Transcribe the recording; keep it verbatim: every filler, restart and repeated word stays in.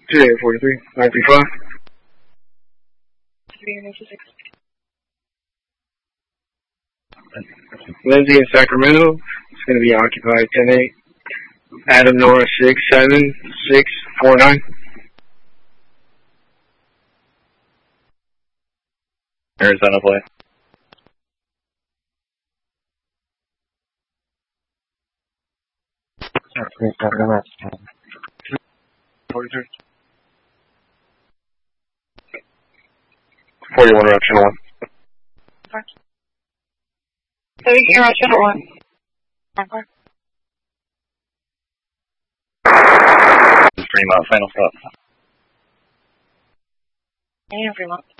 two eight four three, nine three five. Lindsay in Sacramento. It's going to be occupied ten eight. Adam Nora six seven six four nine. Arizona play. forty-three. forty-one route channel one. So we can route channel one. Fremont, final stop. And Fremont.